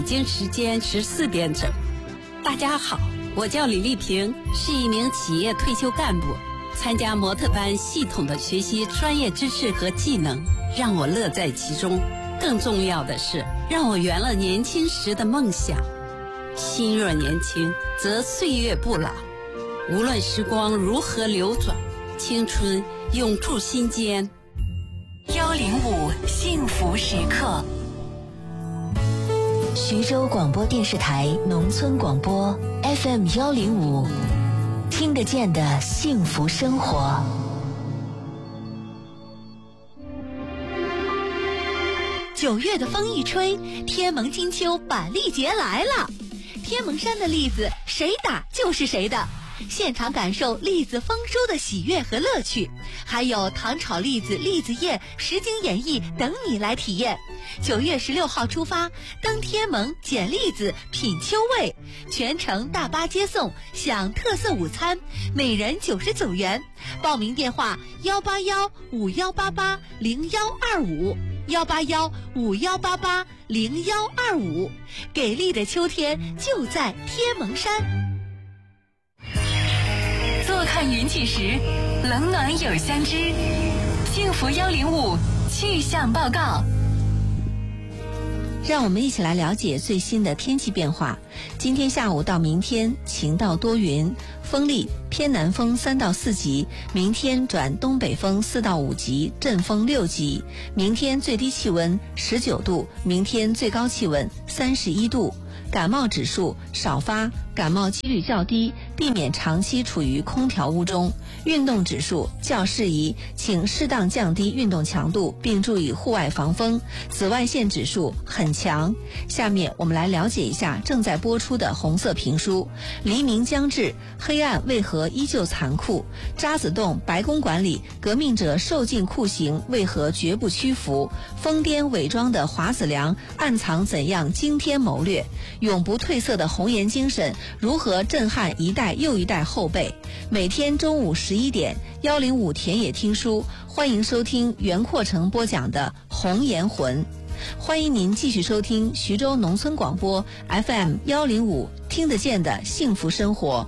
北京时间14点整。大家好，我叫李丽萍，是一名企业退休干部。参加模特班，系统的学习专业知识和技能，让我乐在其中。更重要的是，让我圆了年轻时的梦想。心若年轻，则岁月不老。无论时光如何流转，青春永驻心间。 105幸福时刻。徐州广播电视台农村广播 FM 105，听得见的幸福生活。 9月的风一吹，天蒙金秋板栗节来了。天蒙山的栗子谁打就是谁的，现场感受栗子丰收的喜悦和乐趣，还有糖炒栗子、栗子宴、实景演绎等你来体验。9月16号出发，登天蒙捡栗子品秋味，全程大巴接送，享特色午餐，每人99元。报名电话18151880125，18151880125。给力的秋天就在天蒙山。 坐看云起时，冷暖有相知。幸福105气象报告。 让我们一起来了解最新的天气变化。今天下午到明天晴到多云，风力偏南风3到4级，明天转东北风4到5级，阵风6级。明天最低气温19度，明天最高气温31度。感冒指数少发，感冒几率较低，避免长期处于空调屋中。运动指数较适宜，请适当降低运动强度，并注意户外防风。紫外线指数很强。下面我们来了解一下正在播出的红色评书。黎明将至，黑暗为何依旧残酷？渣滓洞白宫馆里，革命者受尽酷刑，为何绝不屈服？疯癫伪装的华子良，暗藏怎样惊天谋略？永不褪色的红岩精神如何震撼一代又一代后辈？每天中午11点，105田野听书，欢迎收听袁阔成播讲的《红岩魂》。欢迎您继续收听徐州农村广播 FM 105，听得见的幸福生活。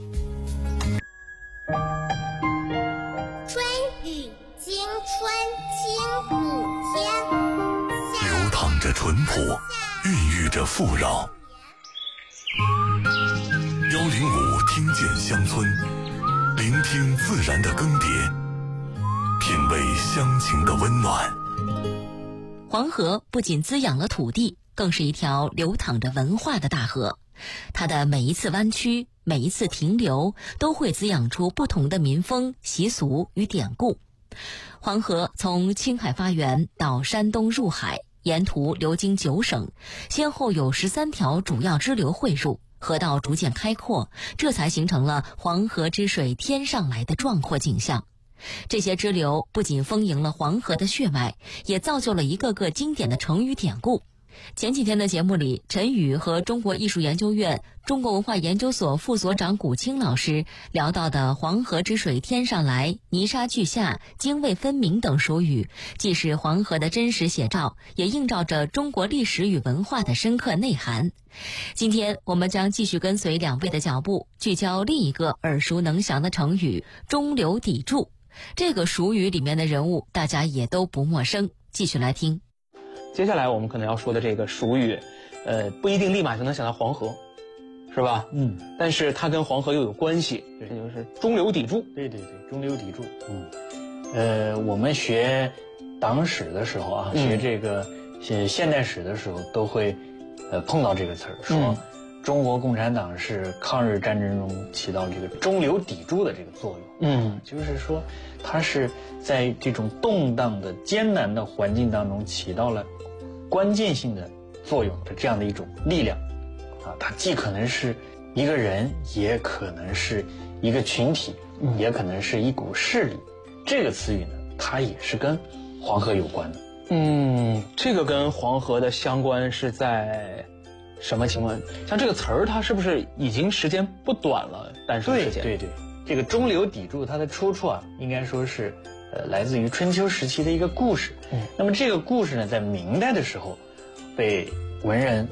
春雨惊春清谷间， 流淌着淳朴，孕育着富饶。105听见乡村，聆听自然的更迭，品味乡情的温暖。 黄河不仅滋养了土地，更是一条流淌着文化的大河。它的每一次弯曲，每一次停留，都会滋养出不同的民风、习俗与典故。黄河从青海发源到山东入海，沿途流经9省，先后有13条主要支流汇入，河道逐渐开阔，这才形成了黄河之水天上来的壮阔景象。这些支流不仅丰盈了黄河的血脉，也造就了一个个经典的成语典故。前几天的节目里，陈宇和中国艺术研究院中国文化研究所副所长古清老师聊到的黄河之水天上来、泥沙俱下、泾渭分明等俗语，既是黄河的真实写照，也映照着中国历史与文化的深刻内涵。今天我们将继续跟随两位的脚步，聚焦另一个耳熟能详的成语中流砥柱。这个俗语里面的人物大家也都不陌生，继续来听。 接下来我们可能要说的这个俗语，不一定立马就能想到黄河，是吧？但是它跟黄河又有关系，这就是中流砥柱。 对，中流砥柱。我们学党史的时候啊，学这个现代史的时候，都会碰到这个词儿，说中国共产党是抗日战争中起到这个中流砥柱的这个作用。就是说它是在这种动荡的艰难的环境当中起到了关键性的作用的这样的一种力量啊，它既可能是一个人，也可能是一个群体，也可能是一股势力。这个词语呢，它也是跟黄河有关的。 这个跟黄河的相关是在什么情况？像这个词儿，它是不是已经时间不短了？诞生时间？ 对，这个中流砥柱它的出处啊，应该说是来自于春秋时期的一个故事。那么这个故事呢，在明代的时候被文人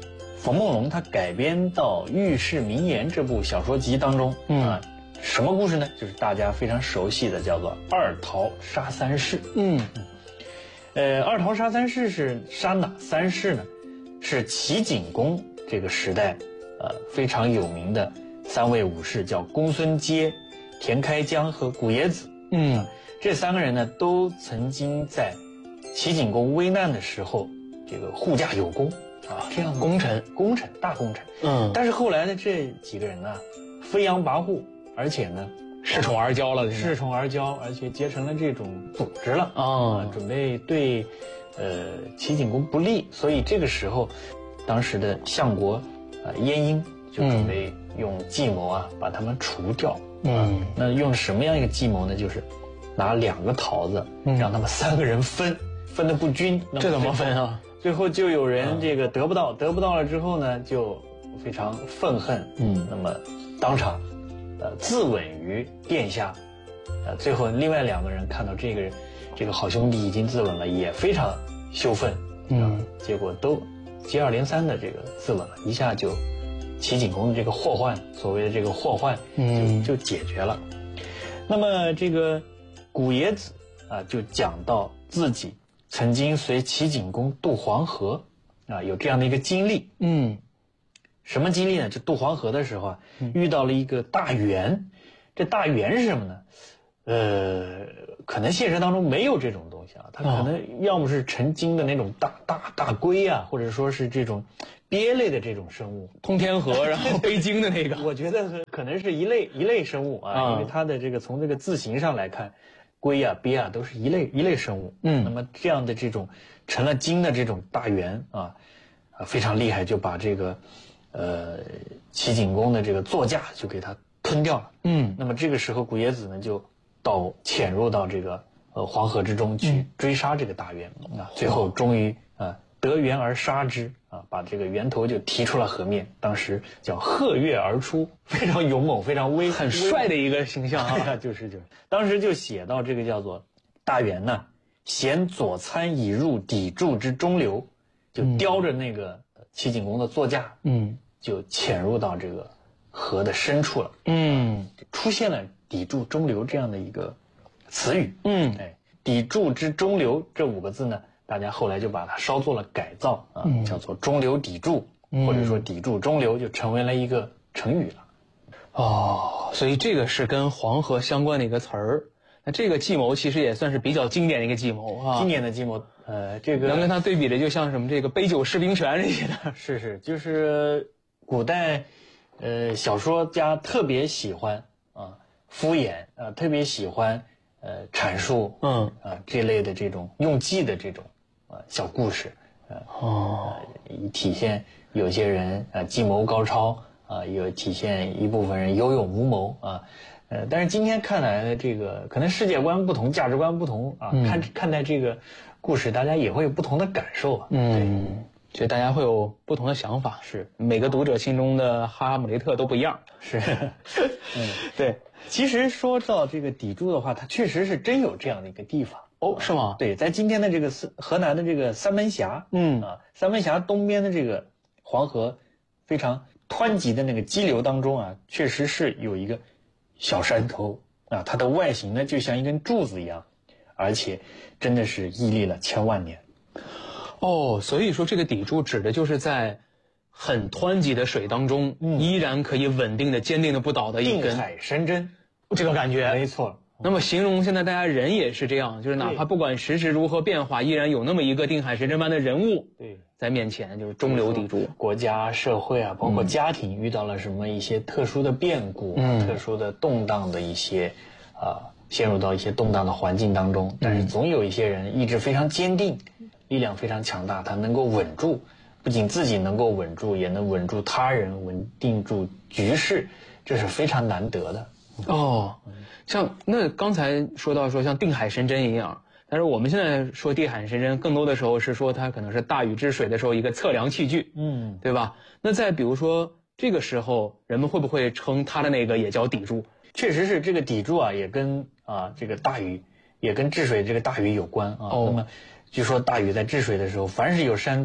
冯梦龙他改编到《御世名言》这部小说集当中什么故事呢？就是大家非常熟悉的叫做二桃杀三士。二桃杀三士是杀哪三士呢？是齐景公这个时代非常有名的3位武士，叫公孙接、田开疆和古野子。这3个人呢都曾经在齐景公危难的时候这个护驾有功这样的功臣大功臣。但是后来呢这几个人呢飞扬跋扈，而且呢恃宠而骄了， 恃宠而骄，而且结成了这种组织了准备对齐景公不利。所以这个时候当时的相国晏婴就准备用计谋把他们除掉。那用什么样一个计谋呢？就是拿2个桃子让他们3个人分得不均。 这怎么分啊？ 最后就有人这个得不到了之后呢就非常愤恨，那么当场自刎于殿下。最后另外2个人看到这个好兄弟已经自刎了，也非常羞愤，结果都接二连三的这个自刎了，一下就齐景公的这个祸患，所谓的这个祸患就解决了。那么这个古野子就讲到自己曾经随齐景公渡黄河有这样的一个经历。什么经历呢？就渡黄河的时候遇到了一个大猿。这大猿是什么呢？可能现实当中没有这种东西它可能要么是成精的那种大龟或者说是这种鳖类的这种生物， 通天河然后背经的那个。 我觉得可能是一类生物因为它的这个从这个字形上来看，龟鳖都是一类生物。那么这样的这种成了精的这种大猿非常厉害，就把这个齐景公的这个座驾就给他吞掉了。那么这个时候古野子呢就潜入到这个黄河之中去追杀这个大猿最后终于得猿而杀之把这个猿头就提出了河面，当时叫鹤跃而出，非常勇猛，非常很帅的一个形象就是当时就写到这个叫做大猿呢衔左参以入砥柱之中流，就叼着那个齐景公的座驾就潜入到这个河的深处了。出现了砥柱中流这样的一个词语。砥柱之中流这5个字呢，大家后来就把它稍作了改造叫做中流砥柱，或者说砥柱中流，就成为了一个成语了。 所以这个是跟黄河相关的一个词儿。那这个计谋其实也算是比较经典的一个计谋经典的计谋。这个能跟它对比的，就像什么这个杯酒释兵权这些的。 是，就是古代小说家特别喜欢敷衍特别喜欢阐述这类的这种用计的这种小故事以体现有些人计谋高超有体现一部分人有勇无谋但是今天看来呢，这个可能世界观不同，价值观不同看待这个故事，大家也会有不同的感受所以大家会有不同的想法， 是每个读者心中的哈姆雷特都不一样。 是对。其实说到这个砥柱的话，它确实是真有这样的一个地方。 是吗？ 对，在今天的这个河南的这个三门峡，三门峡东边的这个黄河非常湍急的那个激流当中确实是有一个小山头它的外形呢就像一根柱子一样，而且真的是屹立了千万年。 所以说这个砥柱指的就是在很湍急的水当中依然可以稳定的坚定的不倒的一根定海神针， 这个感觉没错。 那么形容现在大家人也是这样，就是哪怕不管时势如何变化，依然有那么一个定海神针般的人物在面前，就是中流砥柱。 国家社会包括家庭遇到了什么一些特殊的变故特殊的动荡的一些陷入到一些动荡的环境当中，但是总有一些人意志非常坚定，力量非常强大，他能够稳住，不仅自己能够稳住，也能稳住他人，稳定住局势，这是非常难得的。 像那刚才说到说像定海神针一样，但是我们现在说定海神针更多的时候是说它可能是大禹治水的时候一个测量器具，对吧？那再比如说这个时候人们会不会称它的那个也叫砥柱？ 确实是这个砥柱也跟这个大禹也跟治水这个大禹有关那么据说大禹在治水的时候，凡是有山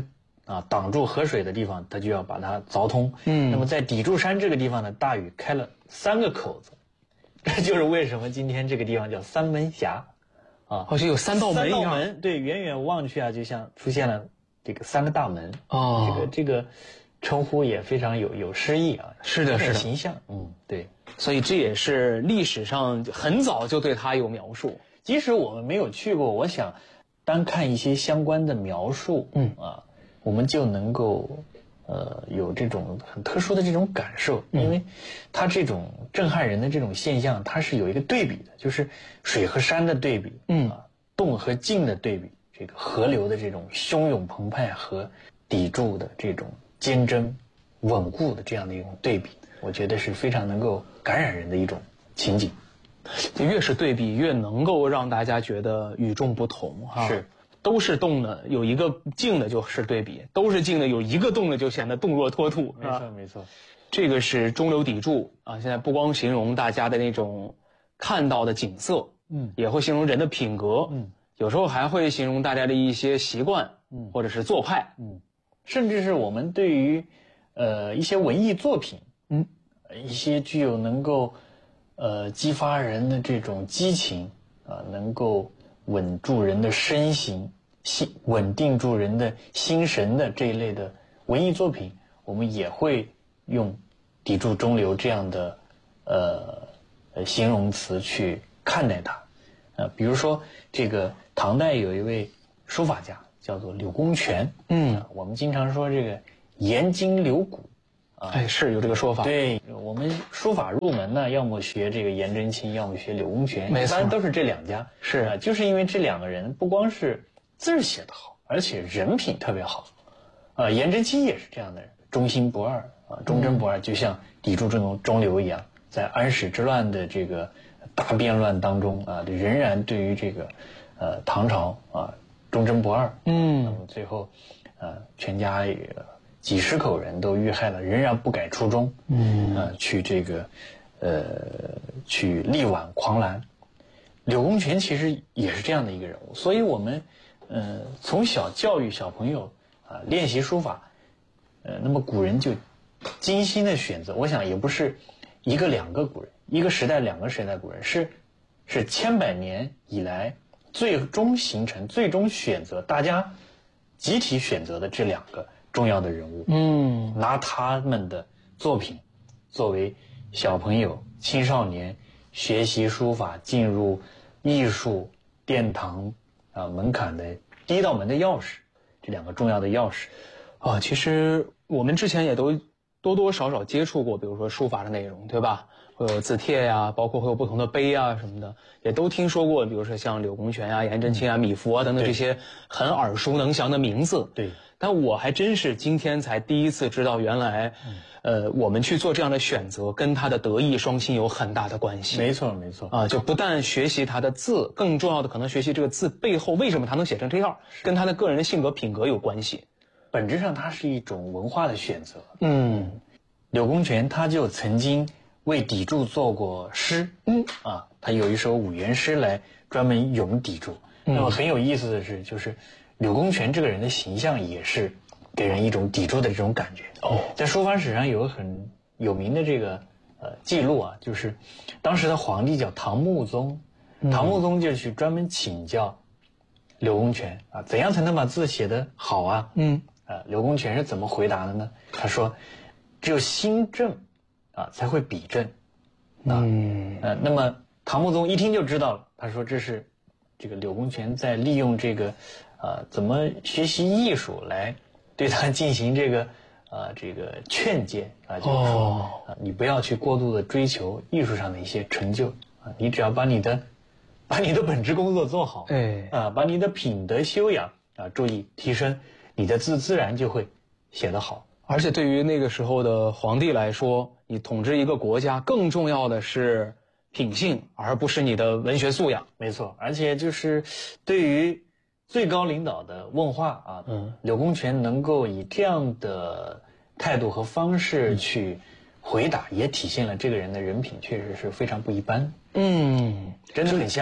啊，挡住河水的地方，他就要把它凿通。那么在砥柱山这个地方呢，大禹开了3个口子，这就是为什么今天这个地方叫三门峡，啊， 好像有3道门一样。 3道门，对，远远望去啊，就像出现了这个3个大门。 哦， 这个称呼也非常有诗意啊。 是的，是的， 形象。对。 所以这也是历史上很早就对它有描述。 即使我们没有去过，我想单看一些相关的描述，我们就能够有这种很特殊的这种感受，因为它这种震撼人的这种现象，它是有一个对比的，就是水和山的对比，动和静的对比，这个河流的这种汹涌澎湃和砥柱的这种坚贞稳固的这样的一种对比，我觉得是非常能够感染人的一种情景。 越是对比，越能够让大家觉得与众不同哈。 是， 都是动的，有一个静的就是对比；都是静的，有一个动的就显得动若脱兔。 没错，没错。 这个是中流砥柱啊！现在不光形容大家的那种看到的景色，也会形容人的品格，有时候还会形容大家的一些习惯，或者是做派， 甚至是我们对于一些文艺作品，一些具有能够激发人的这种激情啊，能够稳住人的身形、稳定住人的心神的这一类的文艺作品，我们也会用砥柱中流这样的形容词去看待它。比如说这个唐代有一位书法家叫做柳公权，我们经常说这个颜筋柳骨。 是有这个说法。 对，我们书法入门呢，要么学这个颜真卿，要么学柳公权， 一般都是这2家。 是， 就是因为这2个人不光是字写得好，而且人品特别好。颜真卿也是这样的人，忠心不二啊，忠贞不二，就像砥柱中流一样，在安史之乱的这个大变乱当中啊，仍然对于这个唐朝啊忠贞不二。那么最后全家几十口人都遇害了，仍然不改初衷，去这个去力挽狂澜。柳公权其实也是这样的一个人物，所以我们从小教育小朋友练习书法，那么古人就精心的选择，我想也不是1个2个古人，一个时代2个时代古人，是千百年以来最终形成、最终选择，大家集体选择的这2个重要的人物，拿他们的作品作为小朋友、青少年学习书法、进入艺术殿堂门槛的第1道门的钥匙，这2个重要的钥匙啊。其实我们之前也都多多少少接触过，比如说书法的内容，对吧？会有字帖呀，包括会有不同的碑啊什么的，也都听说过。比如说像柳公权啊、颜真卿啊、米芾啊等等这些很耳熟能详的名字。 对。 但我还真是今天才第一次知道，原来，我们去做这样的选择，跟他的德艺双馨有很大的关系。 没错，没错。 啊，就不但学习他的字，更重要的可能学习这个字背后为什么他能写成这样，跟他的个人的性格品格有关系。 本质上，它是一种文化的选择。柳公权他就曾经为砥柱做过诗，他有一首五言诗来专门咏砥柱。那么很有意思的是，就是柳公权这个人的形象也是给人一种砥柱的这种感觉。在书法史上有个很有名的这个记录啊，就是当时的皇帝叫唐穆宗，唐穆宗就去专门请教柳公权怎样才能把字写得好啊？柳公权是怎么回答的呢？他说，只有心正才会笔正。那么唐穆宗一听就知道了，他说这是这个柳公权在利用这个怎么学习艺术来对他进行这个劝诫就是说你不要去过度的追求艺术上的一些成就你只要把你的本职工作做好，把你的品德修养注意提升，你的字自然就会写得好。 而且对于那个时候的皇帝来说，你统治一个国家更重要的是品性，而不是你的文学素养。 没错，而且就是对于最高领导的问话柳公权能够以这样的态度和方式去回答，也体现了这个人的人品确实是非常不一般。真的很像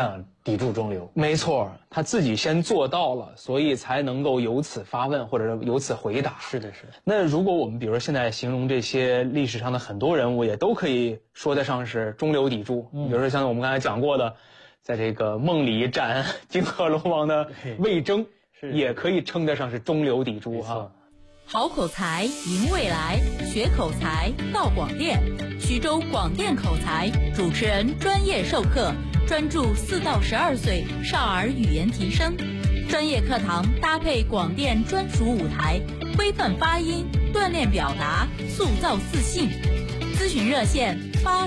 抵住中流。 没错，他自己先做到了，所以才能够由此发问或者由此回答。 是的，是的。 那如果我们比如说现在形容这些历史上的很多人物，也都可以说得上是中流砥柱。比如说像我们刚才讲过的，在这个梦里斩泾河龙王的魏征，也可以称得上是中流砥柱哈。 好口才赢未来，学口才到广电。徐州广电口才主持人专业授课，专注4到12岁少儿语言提升。专业课堂搭配广电专属舞台，规范发音，锻炼表达，塑造自信。咨询热线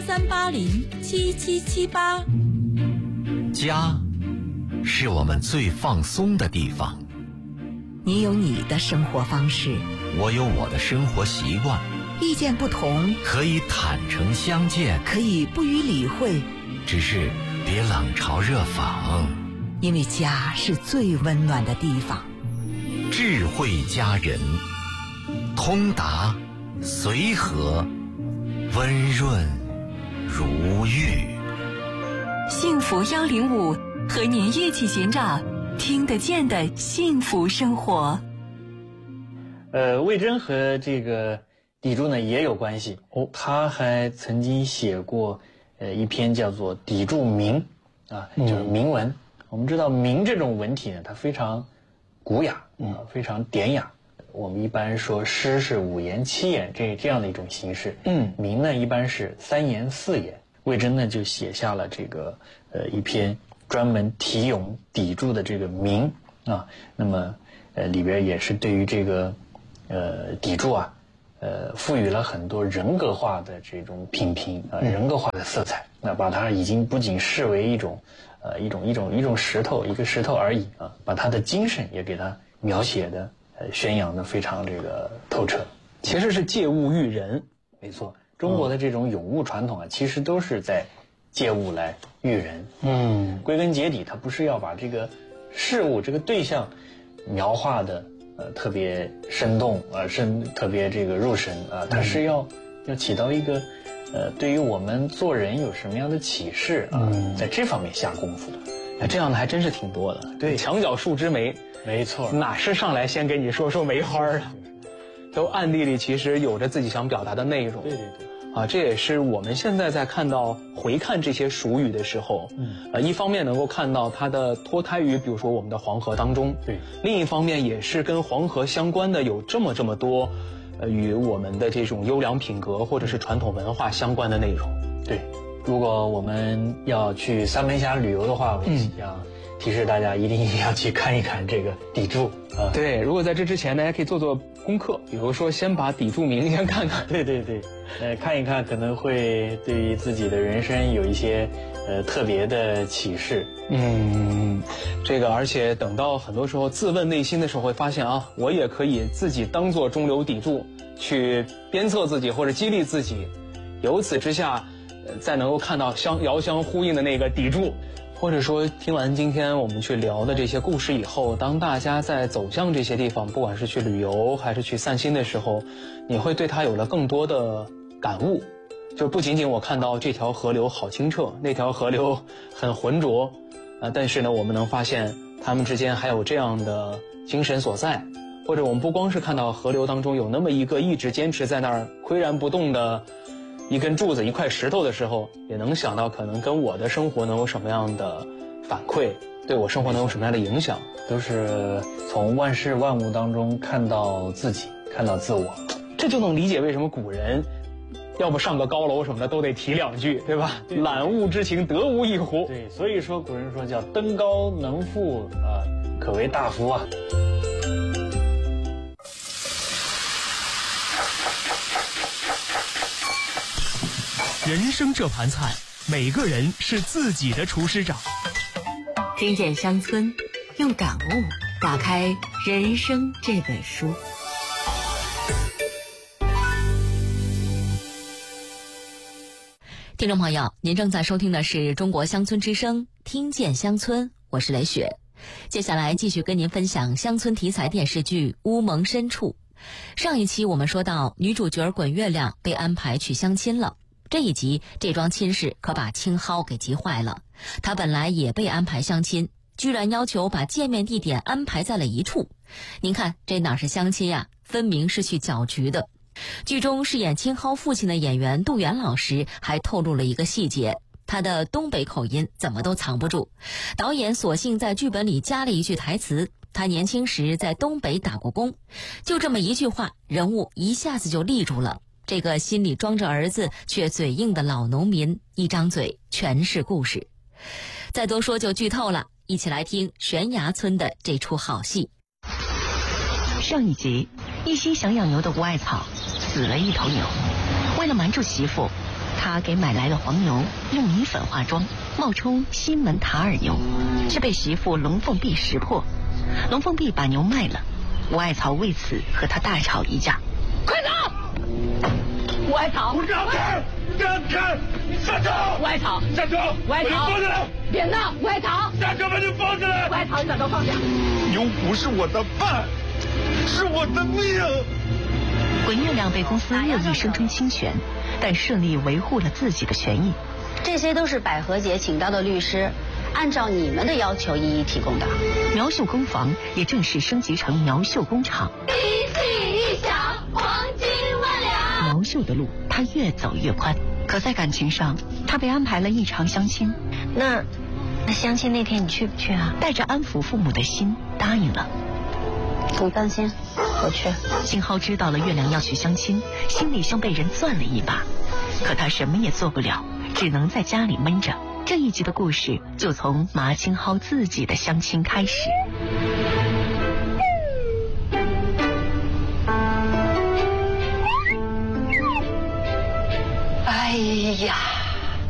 83807778。 家是我们最放松的地方。 你有你的生活方式， 我有我的生活习惯， 意见不同可以坦诚相见， 可以不予理会， 只是别冷嘲热讽， 因为家是最温暖的地方。 智慧佳人，通达随和，温润如玉。 幸福105和您一起寻找听得见的幸福生活。 魏征和这个砥柱呢也有关系他还曾经写过一篇叫做《砥柱铭》啊，就是铭文。我们知道铭这种文体呢，它非常古雅非常典雅。我们一般说诗是5言7言这样的一种形式，铭呢一般是3言4言。魏征呢就写下了这个一篇专门题咏砥柱的这个铭啊，那么里边也是对于这个砥柱啊赋予了很多人格化的这种品评人格化的色彩，那把它已经不仅视为一种石头，一个石头而已啊，把它的精神也给它描写的宣扬的非常这个透彻。 其实是借物喻人， 没错，中国的这种咏物传统啊，其实都是在借物来喻人。归根结底，它不是要把这个事物这个对象描画的特别生动特别这个入神啊，它是要起到一个对于我们做人有什么样的启示啊，在这方面下功夫的。 这样的还真是挺多的。 对， 墙角数枝梅， 没错， 哪是上来先给你说梅花啊？都暗地里其实有着自己想表达的内容。 对啊，这也是我们现在在回看这些蜀语的时候，一方面能够看到它的脱胎于比如说我们的黄河当中， 对， 另一方面也是跟黄河相关的有这么多与我们的这种优良品格或者是传统文化相关的内容。 对，如果我们要去三门峡旅游的话，我想提示大家一定要去看一看这个砥柱啊。 对，如果在这之前大家可以做功课，比如说先把砥柱铭先看看。 对，看一看可能会对于自己的人生有一些特别的启示。 这个而且等到很多时候自问内心的时候，会发现啊，我也可以自己当做中流砥柱去鞭策自己或者激励自己，由此之下再能够看到遥相呼应的那个砥柱。或者说听完今天我们去聊的这些故事以后，当大家在走向这些地方，不管是去旅游还是去散心的时候，你会对它有了更多的感悟。就不仅仅我看到这条河流好清澈，那条河流很浑浊但是呢我们能发现它们之间还有这样的精神所在。或者我们不光是看到河流当中有那么一个一直坚持在那儿岿然不动的一根柱子一块石头的时候，也能想到可能跟我的生活能有什么样的反馈，对我生活能有什么样的影响， 都是从万事万物当中看到自己，看到自我。 这就能理解为什么古人要不上个高楼什么的都得提2句，对吧？对，览物之情得无一乎。 对，所以说古人说叫登高能富可为大夫啊。 人生这盘菜，每个人是自己的厨师长。 听见乡村，用感悟打开人生这本书。 听众朋友，您正在收听的是中国乡村之声，听见乡村，我是雷雪。接下来继续跟您分享乡村题材电视剧《乌蒙深处》。上一期我们说到，女主角滚月亮被安排去相亲了。 这一集这桩亲事可把青蒿给急坏了，他本来也被安排相亲，居然要求把见面地点安排在了一处。您看这哪是相亲呀，分明是去搅局的。剧中饰演青蒿父亲的演员杜源老师还透露了一个细节，他的东北口音怎么都藏不住，导演索性在剧本里加了一句台词，他年轻时在东北打过工，就这么一句话，人物一下子就立住了。这个心里装着儿子却嘴硬的老农民，一张嘴全是故事。再多说就剧透了，一起来听悬崖村的这出好戏。 上一集，一心想养牛的吴艾草死了一头牛，为了瞒住媳妇，他给买来的黄牛用米粉化妆，冒充西门塔尔牛，却被媳妇龙凤璧识破。龙凤璧把牛卖了，吴艾草为此和他大吵一架。快走！吴艾草，不让开！让开！下车！吴艾草，下车！吴艾草，放下来！别闹！吴艾草，下车把你放下来！吴艾草，你把头放下！ 牛不是我的饭，是我的命。 滚月亮被公司恶意声称侵权，但顺利维护了自己的权益。 这些都是百合姐请到的律师，按照你们的要求一一提供的。 苗绣工坊也正式升级成苗绣工厂。 一气一响，黄金万两。 苗绣的路，他越走越宽。可在感情上，他被安排了一场相亲。 那相亲那天你去不去啊？ 带着安抚父母的心答应了。 你放心，我去。 青蒿知道了月亮要去相亲，心里像被人攥了一把，可他什么也做不了，只能在家里闷着。这一集的故事就从马青蒿自己的相亲开始。 哎呀！